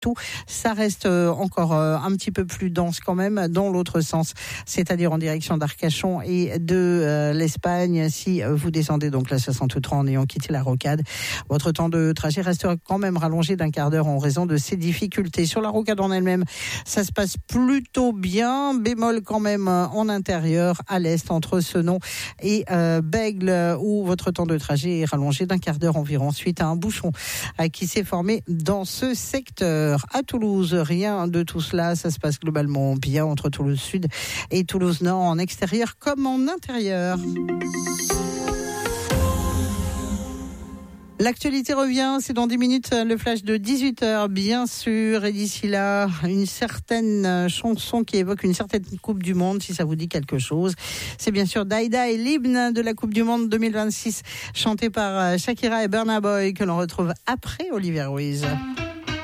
tout. Ça reste encore un petit peu plus dense quand même dans l'autre sens, c'est-à-dire en direction d'Arcachon et de l'Espagne. Si vous descendez donc la 63 en ayant quitté la rocade, votre temps de trajet restera quand même rallongé d'1 quart d'heure en raison de ces difficultés. Sur la rocade en elle-même, ça se passe plutôt bien, bémol quand même en intérieur à l'est entre Senon et Bègles, où votre temps de trajet est rallongé d'1 quart d'heure environ suite à un bouchon qui s'est formé dans ce secteur. À Toulouse, rien de tout cela, ça se passe globalement bien entre Toulouse Sud et Toulouse Nord en extérieur comme en intérieur. L'actualité revient, c'est dans 10 minutes le flash de 18h, bien sûr. Et d'ici là, une certaine chanson qui évoque une certaine Coupe du Monde, si ça vous dit quelque chose. C'est bien sûr Daïda et l'hymne de la Coupe du Monde 2026, chanté par Shakira et Burna Boy, que l'on retrouve après Olivier Ruiz.